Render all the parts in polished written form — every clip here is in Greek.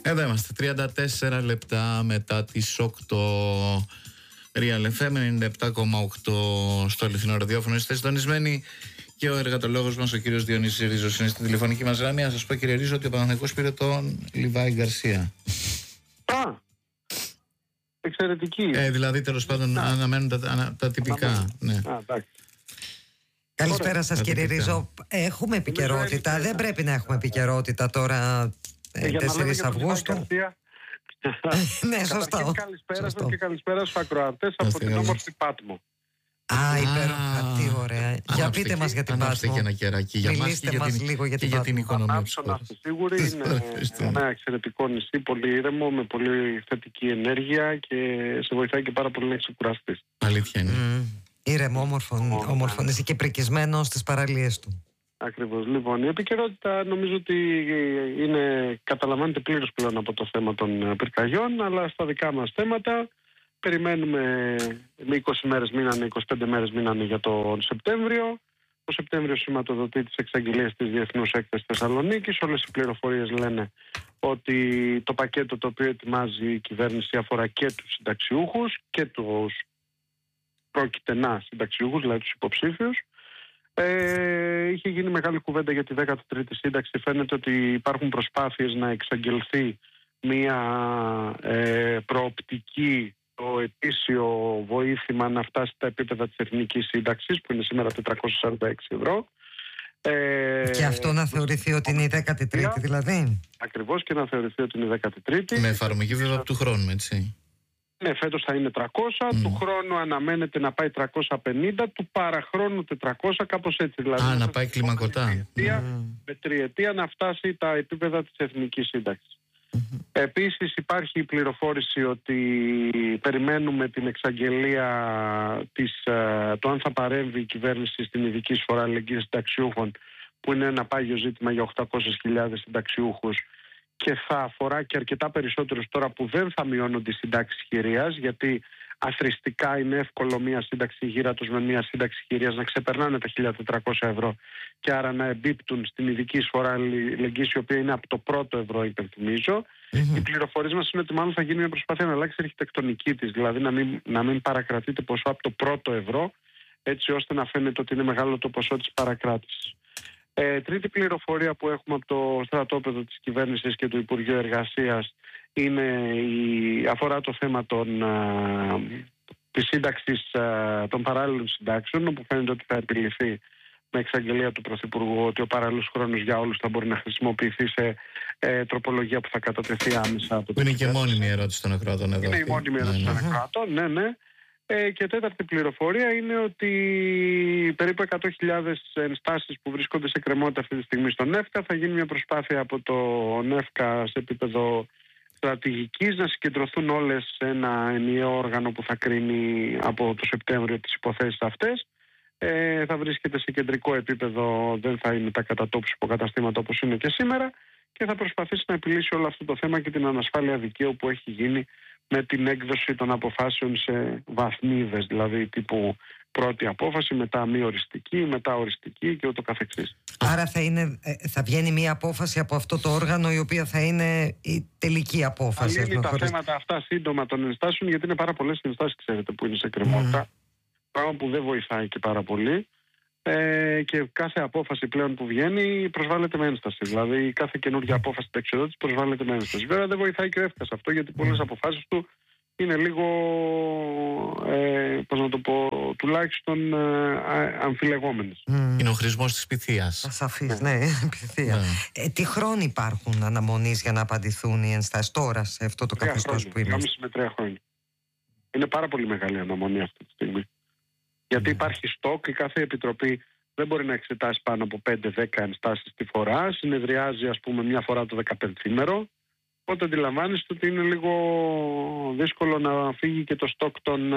Εδώ είμαστε, 34 λεπτά μετά τις 8. Real FM 97,8 στο αληθινό ραδιόφωνο. Είστε συντονισμένοι και ο εργατολόγος μας, ο κύριος Διονύσης Ρίζος, είναι στην τηλεφωνική μας γραμμή. Να σας πω, κύριε Ρίζο, ότι ο Παναθηναϊκός πήρε τον Λιβάη Γκαρσία. Εξαιρετική. Δηλαδή, τέλος πάντων, αναμένουν τα τυπικά. Ναι. Καλησπέρα σας, κύριε Ρίζο. Έχουμε επικαιρότητα. Δεν πρέπει να έχουμε επικαιρότητα τώρα 4 Αυγούστου. Ναι, σωστά. Καλησπέρα σας και καλησπέρα στους ακροατές από την όμορφη Πάτμο. Υπέροχα, τι ωραία. Για πείτε μας για την Πάτμο. Μιλήστε μας λίγο για την Πάτμο. Την οικονομία της χώρας. Σίγουρη είναι ένα εξαιρετικό νησί, πολύ ήρεμο, με πολύ θετική ενέργεια και σε βοηθάει και πάρα πολύ να ξεκουραστείς. Αλήθεια είναι. Ήρεμο, όμορφο νησί και πρικισμένο στις παραλίες του. Ακριβώς. Λοιπόν, η επικαιρότητα νομίζω ότι καταλαμβάνεται πλήρως πλέον από το θέμα των πυρκαγιών, αλλά στα δικά μας θέματα περιμένουμε, με 20 μέρες μείνανε, 25 μέρες μείνανε για τον Σεπτέμβριο. Ο Σεπτέμβριος σηματοδοτεί τις εξαγγελίες της Διεθνούς Έκθεσης Θεσσαλονίκης. Όλες οι πληροφορίες λένε ότι το πακέτο το οποίο ετοιμάζει η κυβέρνηση αφορά και τους συνταξιούχους και τους πρόκειται να συνταξιούχους, δηλαδή τους υποψήφιους. Είχε γίνει μεγάλη κουβέντα για τη 13η σύνταξη. Φαίνεται ότι υπάρχουν προσπάθειες να εξαγγελθεί μια προοπτική, το ετήσιο βοήθημα να φτάσει στα επίπεδα της εθνικής σύνταξης, που είναι σήμερα 446 ευρώ. Και αυτό να θεωρηθεί ότι είναι η 13η δηλαδή. Ακριβώς, και να θεωρηθεί ότι είναι η 13η. Με εφαρμογή βέβαια από του χρόνου, έτσι. Ναι, φέτος θα είναι 300, του χρόνου αναμένεται να πάει 350, του παραχρόνου 400, κάπως έτσι. Δηλαδή, να πάει κλιμακωτά. Με τριετία να φτάσει τα επίπεδα της εθνικής σύνταξης. Επίσης υπάρχει η πληροφόρηση ότι περιμένουμε την εξαγγελία το αν θα παρέμβει η κυβέρνηση στην ειδική εισφορά αλληλεγγύης συνταξιούχων, που είναι ένα πάγιο ζήτημα για 800.000 συνταξιούχους και θα αφορά και αρκετά περισσότερους τώρα που δεν θα μειώνονται οι συντάξεις χειρίας, γιατί αθροιστικά είναι εύκολο μία σύνταξη γύρατος με μία σύνταξη χειρίας να ξεπερνάνε τα 1.400 ευρώ και άρα να εμπίπτουν στην ειδική εισφορά αλληλεγγύης, η οποία είναι από το πρώτο ευρώ, υπενθυμίζω. Οι πληροφορίες μας είναι ότι μάλλον θα γίνει μια προσπάθεια να αλλάξει η αρχιτεκτονική της, δηλαδή να μην παρακρατείται ποσό από το πρώτο ευρώ, έτσι ώστε να φαίνεται ότι είναι μεγάλο το ποσό της παρακράτησης. Τρίτη πληροφορία που έχουμε από το στρατόπεδο της κυβέρνησης και του Υπουργείου Εργασίας αφορά το θέμα της σύνταξης των παράλληλων συντάξεων, όπου φαίνεται ότι θα επιληθεί με εξαγγελία του Πρωθυπουργού ότι ο παράλληλος χρόνος για όλους θα μπορεί να χρησιμοποιηθεί σε τροπολογία που θα κατατεθεί άμεσα από το. Είναι και μόνιμη ερώτηση των ακροατών εδώ. Είναι η μόνιμη ερώτηση των ακροατών, ναι. Και τέταρτη πληροφορία είναι ότι περίπου 100.000 ενστάσεις που βρίσκονται σε κρεμότητα αυτή τη στιγμή στον ΕΦΚΑ, θα γίνει μια προσπάθεια από το ΕΦΚΑ σε επίπεδο στρατηγικής να συγκεντρωθούν όλες σε ένα ενιαίο όργανο που θα κρίνει από το Σεπτέμβριο τις υποθέσεις αυτές. Θα βρίσκεται σε κεντρικό επίπεδο, δεν θα είναι τα κατατόπους υποκαταστήματα όπως είναι και σήμερα, και θα προσπαθήσει να επιλύσει όλο αυτό το θέμα και την ανασφάλεια δικαίου που έχει γίνει με την έκδοση των αποφάσεων σε βαθμίδες, δηλαδή τύπου πρώτη απόφαση, μετά μη οριστική, μετά οριστική και ούτω καθεξής. Άρα θα βγαίνει μια απόφαση από αυτό το όργανο, η οποία θα είναι η τελική απόφαση. Θα λύνει τα θέματα αυτά σύντομα των ενστάσεων, γιατί είναι πάρα πολλές ενστάσεις, ξέρετε, που είναι σε κρεμότητα, πράγμα που δεν βοηθάει και πάρα πολύ. Και κάθε απόφαση πλέον που βγαίνει προσβάλλεται με ένσταση. Δηλαδή, κάθε καινούργια απόφαση ταξιδιώτης προσβάλλεται με ένσταση. Βέβαια, δεν βοηθάει και ο ΕΦΚΑ αυτό, γιατί πολλές αποφάσεις του είναι λίγο, πώς να το πω, τουλάχιστον αμφιλεγόμενες. Είναι ο χρησμός της πυθίας. Ασαφής, ναι, πυθία. Τι χρόνοι υπάρχουν αναμονής για να απαντηθούν οι ενστάσεις τώρα σε αυτό το καθεστώς που είμαστε? 2,5 με 3 χρόνια. Είναι πάρα πολύ μεγάλη αναμονή αυτή τη στιγμή. Γιατί υπάρχει στόκ, η κάθε επιτροπή δεν μπορεί να εξετάσει πάνω από 5-10 ενστάσεις τη φορά. Συνεδριάζει, ας πούμε, μια φορά το 15ήμερο. Οπότε αντιλαμβάνεστε ότι είναι λίγο δύσκολο να φύγει και το στόκ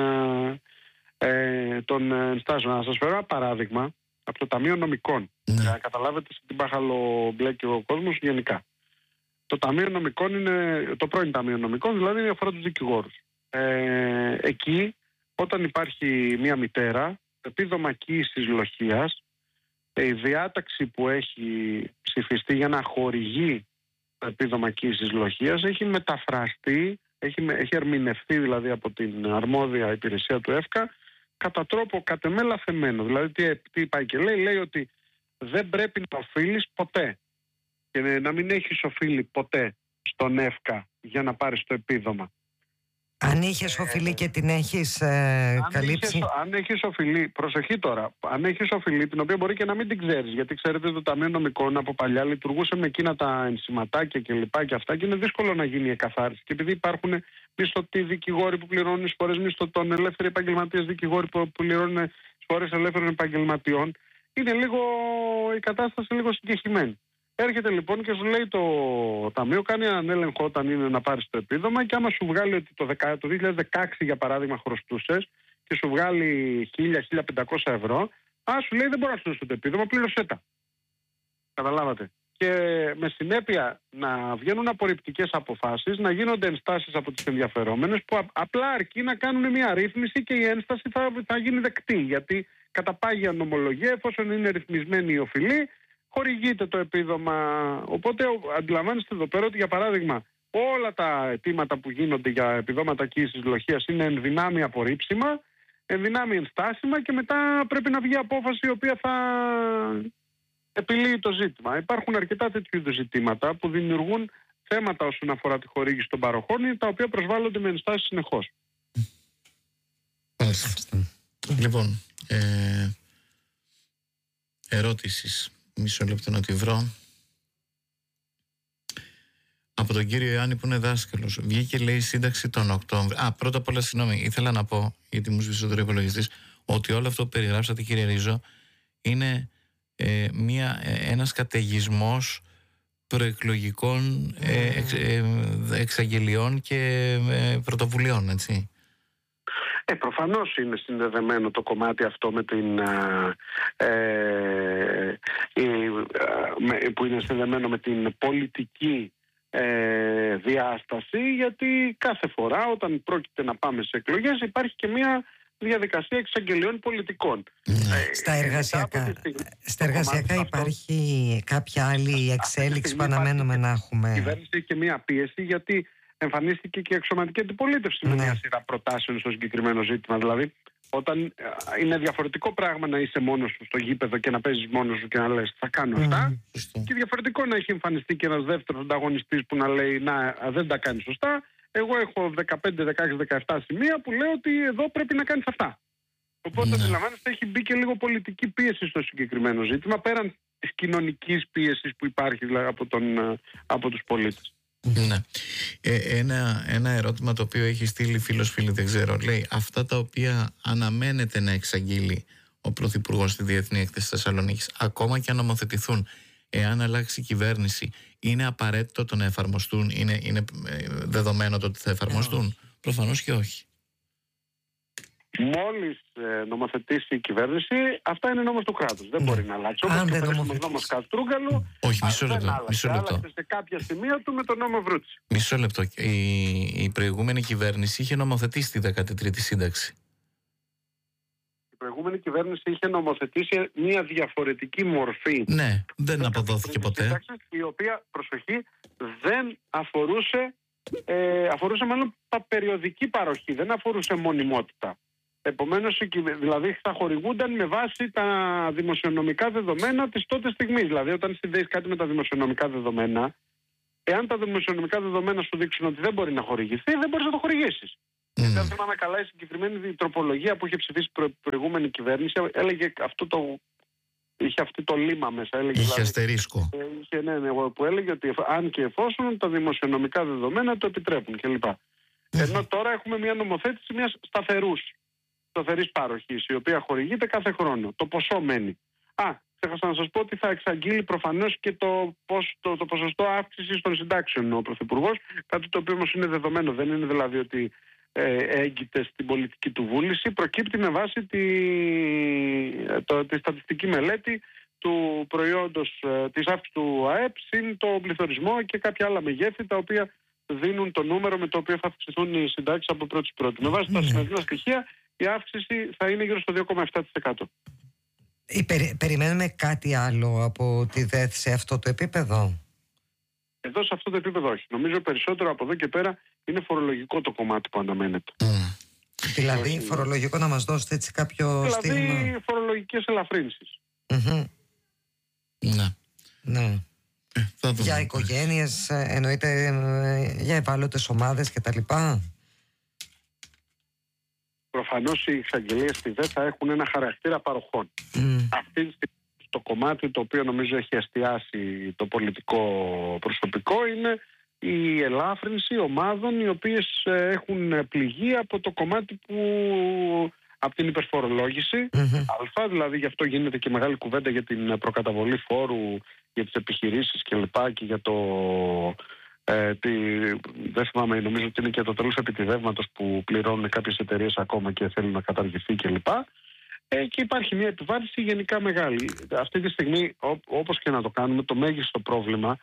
των ενστάσεων. Να σας φέρω ένα παράδειγμα από το Ταμείο Νομικών. Για να καταλάβετε σε τι μπάχαλο μπλέκει ο κόσμος γενικά. Το Ταμείο Νομικών είναι το πρώην Ταμείο Νομικών, δηλαδή αφορά τους δικηγόρους. Εκεί, όταν υπάρχει μια μητέρα, επίδομα κοίησης λοχείας, η διάταξη που έχει ψηφιστεί για να χορηγεί το επίδομα κύσης λοχείας έχει μεταφραστεί, έχει ερμηνευτεί δηλαδή από την αρμόδια υπηρεσία του ΕΦΚΑ κατά τρόπο κατ' εμέ λαθεμένο. Δηλαδή τι πάει και λέει ότι δεν πρέπει να οφείλεις ποτέ και να μην έχεις οφείλει ποτέ στον ΕΦΚΑ για να πάρεις το επίδομα. Αν είχες οφειλή και την έχεις καλύψει. Αν έχεις οφειλή, προσοχή τώρα, αν έχεις οφειλή την οποία μπορεί και να μην την ξέρεις, γιατί ξέρετε το Ταμείο Νομικών από παλιά λειτουργούσε με εκείνα τα ενσηματάκια και λοιπά και αυτά και είναι δύσκολο να γίνει η εκαθάριση. Και επειδή υπάρχουν μισθωτοί δικηγόροι που πληρώνουν εισφορές μισθωτών, ελεύθεροι επαγγελματίες δικηγόροι που πληρώνουν εισφορές ελεύθερων επαγγελματιών, είναι λίγο η κατάσταση λίγο συγκεχημένη. Έρχεται λοιπόν και σου λέει το Ταμείο, κάνει έναν έλεγχο όταν είναι να πάρεις το επίδομα και άμα σου βγάλει ότι το 2016 για παράδειγμα χρωστούσες και σου βγάλει 1.000-1.500 ευρώ, σου λέει δεν μπορώ να σου δώσω το επίδομα, πλήρωσέ τα. Καταλάβατε. Και με συνέπεια να βγαίνουν απορριπτικές αποφάσεις, να γίνονται ενστάσεις από τις ενδιαφερόμενες που απλά αρκεί να κάνουν μια ρύθμιση και η ένσταση θα γίνει δεκτή. Γιατί κατά πάγια νομολογία, εφόσον είναι ρυθμισμένη η οφειλή, χορηγείται το επίδομα. Οπότε αντιλαμβάνεστε εδώ πέρα ότι για παράδειγμα όλα τα αιτήματα που γίνονται για επιδόματα κύσης λοχείας είναι εν δυνάμει απορρίψιμα, εν δυνάμει ενστάσιμα και μετά πρέπει να βγει απόφαση η οποία θα επιλύει το ζήτημα. Υπάρχουν αρκετά τέτοιου είδους ζητήματα που δημιουργούν θέματα όσον αφορά τη χορήγηση των παροχών, τα οποία προσβάλλονται με ενστάσεις συνεχώς. Λοιπόν, ερώτησης. Μισό λεπτό να τη βρω. Από τον κύριο Ιωάννη που είναι δάσκαλος. Βγήκε λέει σύνταξη τον Οκτώβριο. Πρώτα απ' όλα συγγνώμη, ήθελα να πω, γιατί μου σβήσε ο υπολογιστής, ότι όλο αυτό που περιγράψατε κύριε Ρίζο είναι ένας καταιγισμός προεκλογικών εξαγγελιών και πρωτοβουλειών, έτσι. Προφανώς είναι συνδεδεμένο το κομμάτι αυτό με την που είναι συνδεδεμένο με την πολιτική διάσταση, γιατί κάθε φορά όταν πρόκειται να πάμε σε εκλογές υπάρχει και μια διαδικασία εξαγγελιών πολιτικών. Στα εργασιακά υπάρχει κάποια άλλη εξέλιξη που αναμένουμε να έχουμε? Η κυβέρνηση έχει και μια πίεση, γιατί εμφανίστηκε και η αξιωματική αντιπολίτευση με μια σειρά προτάσεων στο συγκεκριμένο ζήτημα. Δηλαδή, όταν είναι διαφορετικό πράγμα να είσαι μόνος σου στο γήπεδο και να παίζεις μόνος σου και να λες θα κάνω αυτά, και διαφορετικό να έχει εμφανιστεί και ένας δεύτερος ανταγωνιστής που να λέει να δεν τα κάνει σωστά. Εγώ έχω 15, 16, 17 σημεία που λέω ότι εδώ πρέπει να κάνεις αυτά. Οπότε αντιλαμβάνεστε, έχει μπει και λίγο πολιτική πίεση στο συγκεκριμένο ζήτημα, πέραν της κοινωνικής πίεσης που υπάρχει δηλαδή, από τους πολίτες. Ναι. Ένα ερώτημα το οποίο έχει στείλει φίλοι, δεν ξέρω, λέει αυτά τα οποία αναμένεται να εξαγγείλει ο Πρωθυπουργός στη Διεθνή Έκθεση Θεσσαλονίκης, ακόμα και αν νομοθετηθούν, εάν αλλάξει η κυβέρνηση, είναι απαραίτητο το να εφαρμοστούν, είναι δεδομένο το ότι θα εφαρμοστούν? Προφανώς και όχι. Μόλις νομοθετήσει η κυβέρνηση, αυτά είναι νόμος του κράτους. Δεν μπορεί να αλλάξει. Όπως και ο νόμος Καστρούγκαλου, μισό λεπτό. Άλλαξε σε κάποια σημεία του με τον νόμο Βρούτση. Μισό λεπτό. Η προηγούμενη κυβέρνηση είχε νομοθετήσει τη 13η σύνταξη. Η προηγούμενη κυβέρνηση είχε νομοθετήσει μια διαφορετική μορφή. Ναι, δεν αποδόθηκε ποτέ. Σύνταξη, η οποία, προσοχή, δεν αφορούσε μάλλον περιοδική παροχή, δεν αφορούσε μονιμότητα. Επομένως, δηλαδή θα χορηγούνταν με βάση τα δημοσιονομικά δεδομένα της τότε στιγμής. Δηλαδή, όταν συνδέεις κάτι με τα δημοσιονομικά δεδομένα, εάν τα δημοσιονομικά δεδομένα σου δείξουν ότι δεν μπορεί να χορηγηθεί, δεν μπορείς να το χορηγήσεις. Γιατί αν θυμάμαι καλά, η συγκεκριμένη τροπολογία που είχε ψηφίσει η προηγούμενη κυβέρνηση έλεγε είχε αυτό το λίμα μέσα. Είχε αστερίσκο. Που έλεγε ότι αν και εφόσον τα δημοσιονομικά δεδομένα το επιτρέπουν κλπ. Ενώ τώρα έχουμε μια νομοθέτηση μιας σταθερής παροχής, η οποία χορηγείται κάθε χρόνο. Το ποσό μένει. Ξέχασα να σας πω ότι θα εξαγγείλει προφανώς και το ποσοστό αύξησης των συντάξεων ο Πρωθυπουργός, κάτι το οποίο όμως είναι δεδομένο. Δεν είναι δηλαδή ότι έγκυται στην πολιτική του βούληση, προκύπτει με βάση τη στατιστική μελέτη του προϊόντος της αύξησης του ΑΕΠ συν το πληθωρισμό και κάποια άλλα μεγέθη τα οποία δίνουν το νούμερο με το οποίο θα αυξηθούν οι συντάξεις από 1η. Με βάση τα σημερινά στοιχεία η αύξηση θα είναι γύρω στο 2,7%. Περιμένουμε κάτι άλλο από τη ΔΕΘ σε αυτό το επίπεδο? Εδώ σε αυτό το επίπεδο όχι. Νομίζω περισσότερο από εδώ και πέρα είναι φορολογικό το κομμάτι που αναμένεται. Δηλαδή φορολογικό, να μας δώσετε έτσι κάποιο στίγμα. Δηλαδή φορολογικές ελαφρύνσεις. Ναι. Για οικογένειες, εννοείται για ευάλωτες ομάδες κτλ. Προφανώς οι εξαγγελίες στη ΔΕ θα έχουν ένα χαρακτήρα παροχών. Αυτή το κομμάτι το οποίο νομίζω έχει εστιάσει το πολιτικό προσωπικό είναι η ελάφρυνση ομάδων οι οποίες έχουν πληγεί από το κομμάτι από την υπερφορολόγηση. Δηλαδή γι' αυτό γίνεται και μεγάλη κουβέντα για την προκαταβολή φόρου για τις επιχειρήσεις και για το... δεν θυμάμαι, νομίζω ότι είναι και το τέλος επιτιδεύματος που πληρώνουν κάποιες εταιρείες ακόμα και θέλουν να καταργηθεί κλπ. Και υπάρχει μια επιβάρυνση γενικά μεγάλη. Αυτή τη στιγμή, όπως και να το κάνουμε, το μέγιστο πρόβλημα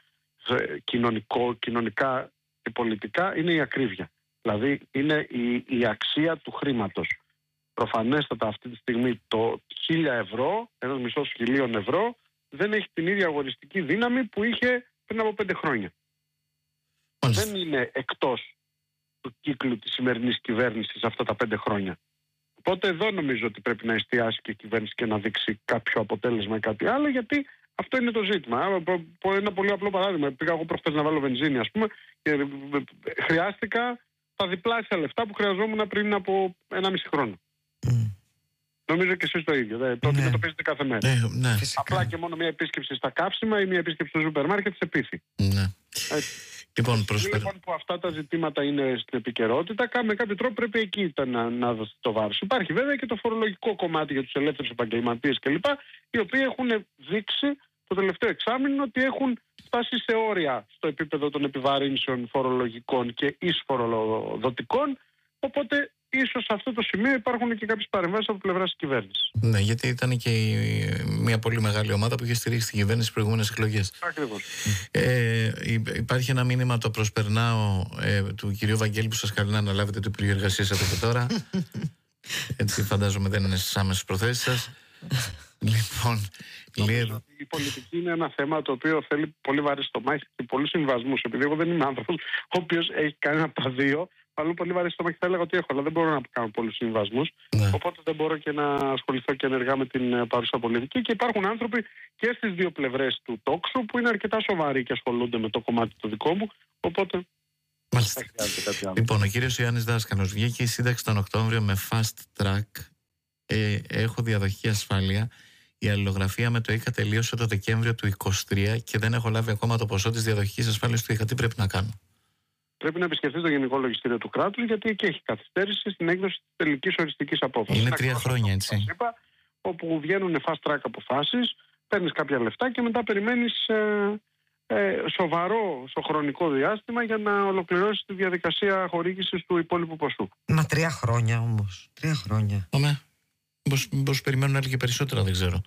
κοινωνικά και πολιτικά είναι η ακρίβεια. Δηλαδή είναι η αξία του χρήματος. Προφανέστατα αυτή τη στιγμή το 1.000 ευρώ, ένας μισθός 1.000 ευρώ, δεν έχει την ίδια αγοριστική δύναμη που είχε πριν από 5 χρόνια. Δεν είναι εκτός του κύκλου της σημερινής κυβέρνησης αυτά τα 5 χρόνια. Οπότε εδώ νομίζω ότι πρέπει να εστιάσει και η κυβέρνηση και να δείξει κάποιο αποτέλεσμα ή κάτι άλλο, γιατί αυτό είναι το ζήτημα. Ένα πολύ απλό παράδειγμα. Πήγα εγώ προχθές να βάλω βενζίνη, ας πούμε, και χρειάστηκα τα διπλάσια λεφτά που χρειαζόμουν πριν από 1,5 χρόνο. Νομίζω και εσείς το ίδιο. Το αντιμετωπίζετε κάθε μέρα. Απλά και μόνο μια επίσκεψη στα καύσιμα ή μια επίσκεψη στο σούπερ μάρκετ σε πείθει. Λοιπόν, που αυτά τα ζητήματα είναι στην επικαιρότητα, με κάποιο τρόπο πρέπει εκεί να δώσει το βάρος. Υπάρχει βέβαια και το φορολογικό κομμάτι για τους ελεύθερους επαγγελματίες κλπ. Οι οποίοι έχουν δείξει το τελευταίο εξάμηνο ότι έχουν φτάσει σε όρια στο επίπεδο των επιβαρύνσεων φορολογικών και εισφοροδοτικών. Οπότε ίσως σε αυτό το σημείο υπάρχουν και κάποιες παρεμβάσεις από πλευράς της κυβέρνησης. Ναι, γιατί ήταν και μια πολύ μεγάλη ομάδα που είχε στηρίξει την κυβέρνηση στις προηγούμενες εκλογές. Ακριβώς. Υπάρχει ένα μήνυμα, το προσπερνάω, του κυρίου Βαγγέλη που σας καλεί να αναλάβετε το Υπουργείο Εργασίας από και τώρα. Έτσι φαντάζομαι δεν είναι στις άμεσες προθέσεις σας. Λοιπόν, η πολιτική είναι ένα θέμα το οποίο θέλει πολύ βαρύ στομάχι και πολλούς συμβασμούς. Επειδή εγώ δεν είμαι άνθρωπος ο οποίος έχει κάνει από τα δύο, αλλού πολύ βαρύ στομάχι θα έλεγα ότι έχω, αλλά δεν μπορώ να κάνω πολλούς συμβασμούς. Οπότε δεν μπορώ και να ασχοληθώ και ενεργά με την παρούσα πολιτική. Και υπάρχουν άνθρωποι και στις δύο πλευρές του τόξου που είναι αρκετά σοβαροί και ασχολούνται με το κομμάτι το δικό μου. Οπότε. Μάλιστα. Λοιπόν, ο κύριος Ιωάννης Δάσκαλος, βγήκε η σύνταξη τον Οκτώβριο με fast track. Έχω διαδοχική ασφάλεια. Η αλληλογραφία με το ΙΚΑ τελείωσε το Δεκέμβριο του 2023 και δεν έχω λάβει ακόμα το ποσό της διαδοχικής ασφάλειας του ΙΚΑ. Τι πρέπει να κάνω? Πρέπει να επισκεφθεί το Γενικό Λογιστήριο του κράτους, γιατί εκεί έχει καθυστέρηση στην έκδοση της τελικής οριστικής απόφασης. Είναι 3 χρόνια, έτσι. Όπου βγαίνουν fast track αποφάσεις, παίρνεις κάποια λεφτά και μετά περιμένεις σοβαρό στο χρονικό διάστημα για να ολοκληρώσεις τη διαδικασία χορήγησης του υπόλοιπου ποσού. Μα 3 χρόνια όμως. 3 χρόνια. Μήπως περιμένουν άλλοι και περισσότερα, δεν ξέρω.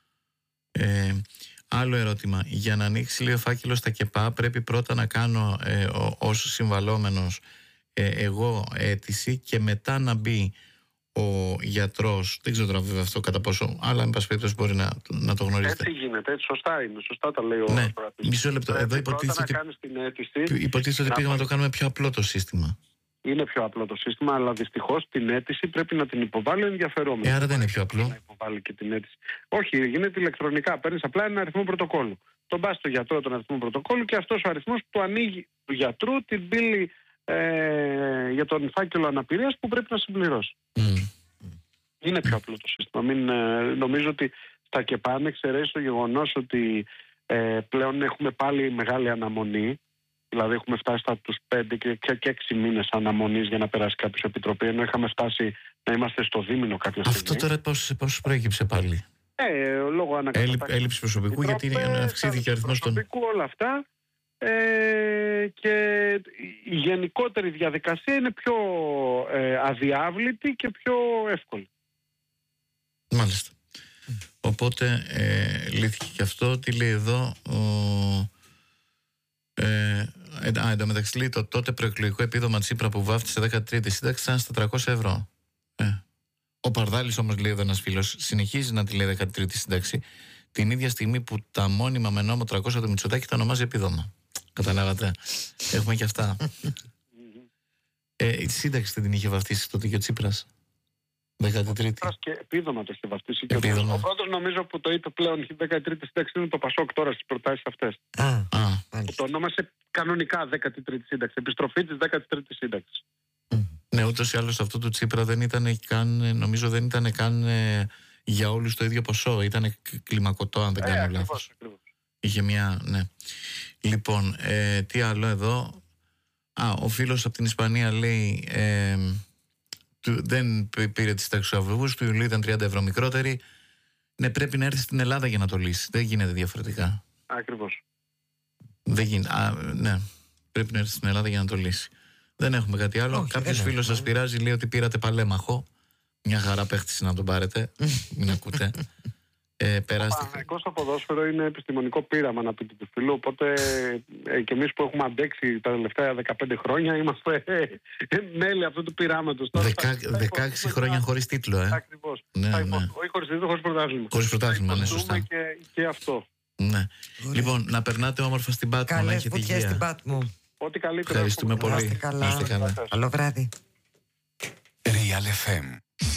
Άλλο ερώτημα. Για να ανοίξει λίγο φάκελο στα ΚΕΠΑ πρέπει πρώτα να κάνω ως συμβαλόμενος εγώ αίτηση και μετά να μπει ο γιατρός. Δεν ξέρω τώρα βέβαια αυτό κατά πόσο, αλλά εν πάση περιπτώσει μπορεί να το γνωρίζετε. Έτσι γίνεται, έτσι σωστά είναι. Σωστά τα λέει ο Στρατής. Μισό λεπτό. Εδώ υποτίθεται ότι πήγαμε να το κάνουμε πιο απλό το σύστημα. Είναι πιο απλό το σύστημα, αλλά δυστυχώς την αίτηση πρέπει να την υποβάλει ο ενδιαφερόμενος. Άρα δεν είναι πιο απλό. Να υποβάλει και την αίτηση. Όχι, γίνεται ηλεκτρονικά. Παίρνεις απλά ένα αριθμό πρωτοκόλλου. Τον πας στο γιατρό τον αριθμό πρωτοκόλλου και αυτός ο αριθμός του ανοίγει του γιατρού την πύλη για τον φάκελο αναπηρίας που πρέπει να συμπληρώσει. Είναι πιο απλό το σύστημα. Νομίζω ότι στα ΚΕΠΑ εξαιρέσει το γεγονός ότι πλέον έχουμε πάλι μεγάλη αναμονή. Δηλαδή έχουμε φτάσει στους 5 και 6 μήνες αναμονής για να περάσει κάποιος επιτροπή, ενώ είχαμε φτάσει να είμαστε στο δίμηνο κάποια στιγμή. Αυτό τώρα πώς προέκυψε πάλι? Λόγω ανακατατάξεως. Έλλειψη προσωπικού, γιατί αυξήθηκε ο αριθμός των... Προσωπικού, όλα αυτά. Και η γενικότερη διαδικασία είναι πιο αδιάβλητη και πιο εύκολη. Μάλιστα. Οπότε λύθηκε και αυτό. Τι λέει εδώ εν τω μεταξύ λέει το τότε προεκλογικό επίδομα Τσίπρα που βάφτισε 13η σύνταξη ήταν στα 300 ευρώ. Ο Παρδάλης όμως, λέει εδώ ένας φίλος, συνεχίζει να τη λέει 13η σύνταξη την ίδια στιγμή που τα μόνιμα με νόμο 300 του Μητσοτάκη τα ονομάζει επίδομα. Καταλάβατε. Έχουμε και αυτά. Η σύνταξη δεν την είχε βαφτίσει τότε και ο Τσίπρας? 13η. Και επίδομα το είχε βαφτίσει. Επίδομα. Ο πρώτος νομίζω που το είπε πλέον η 13η σύνταξη είναι το Πασόκ τώρα στις προτάσεις αυτές. Που το ονόμασε κανονικά 13η σύνταξη. Επιστροφή της 13ης σύνταξης. Ναι, ούτως ή άλλως αυτό του Τσίπρα δεν ήταν καν, νομίζω δεν ήταν καν για όλους το ίδιο ποσό. Ήταν κλιμακωτό, αν δεν κάνω λάθος. Είχε μια, ναι. Λοιπόν, τι άλλο εδώ? Ο φίλος από την Ισπανία λέει δεν πήρε τις ταξιοδρομικούς του Ιουλίου, ήταν 30 ευρώ μικρότερη. Ναι, πρέπει να έρθει στην Ελλάδα για να το λύσει. Δεν γίνεται διαφορετικά. Ακριβώς. Δεν γίνεται. Ναι, πρέπει να έρθει στην Ελλάδα για να το λύσει. Δεν έχουμε κάτι άλλο. Κάποιος φίλος σας πειράζει, λέει ότι πήρατε παλέμαχο. Μια χαρά παίχτηση να τον πάρετε. Μην ακούτε. Περάστηκε. Στο ποδόσφαιρο είναι επιστημονικό πείραμα, να πείτε του φίλου. Οπότε και εμείς που έχουμε αντέξει τα τελευταία 15 χρόνια είμαστε μέλη αυτού του πειράματος. 16 χρόνια χωρίς τίτλο, Ακριβώς. Ναι. Όχι χωρίς τίτλο, χωρίς πρωτάθλημα. Χωρίς πρωτάθλημα, ναι, σωστά. Και αυτό. Ναι. Λοιπόν, να περνάτε όμορφα στην Πάτμο. Καλές βουτιές στην Πάτμο. Ό,τι καλύτερο. Ευχαριστούμε πολύ. Καλά. Καλό βράδυ. Real FM.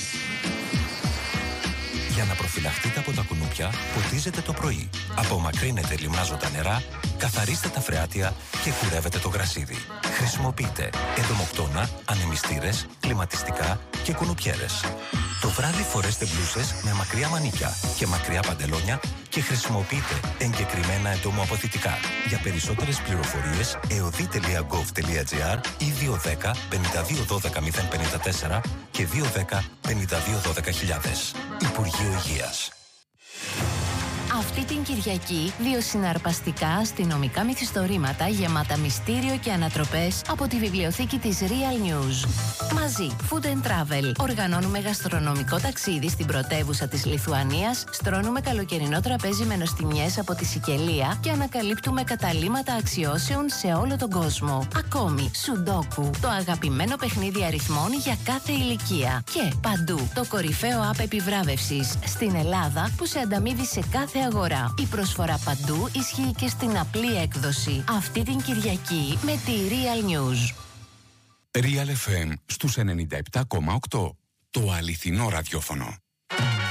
Για να προφυλαχτείτε από τα κουνούπια, ποτίζετε το πρωί. Απομακρύνετε λιμνάζοντα νερά, καθαρίστε τα φρεάτια και κουρεύετε το γρασίδι. Χρησιμοποιείτε εντομοκτώνα, ανεμιστήρες, κλιματιστικά και κουνουπιέρες. Το βράδυ φορέστε μπλούσες με μακριά μανίκια και μακριά παντελόνια και χρησιμοποιείτε εγκεκριμένα εντομοαποθητικά. Για περισσότερες πληροφορίες, eodi.gov.gr ή 210 52 12 054 και 210 52 12 Υπουργείο Υγείας. Αυτή την Κυριακή, 2 συναρπαστικά αστυνομικά μυθιστορήματα γεμάτα μυστήριο και ανατροπές από τη βιβλιοθήκη της Real News. Μαζί, Food and Travel. Οργανώνουμε γαστρονομικό ταξίδι στην πρωτεύουσα της Λιθουανίας, στρώνουμε καλοκαιρινό τραπέζι με νοστιμιές από τη Σικελία και ανακαλύπτουμε καταλύματα αξιώσεων σε όλο τον κόσμο. Ακόμη, Σουντόκου, το αγαπημένο παιχνίδι αριθμών για κάθε ηλικία. Και παντού, το κορυφαίο app επιβράβευσης στην Ελλάδα που σε ανταμείβει σε κάθε αγορά. Η προσφορά παντού ισχύει και στην απλή έκδοση. Αυτή την Κυριακή με τη Real News. Real FM στους 97,8. Το αληθινό ραδιόφωνο.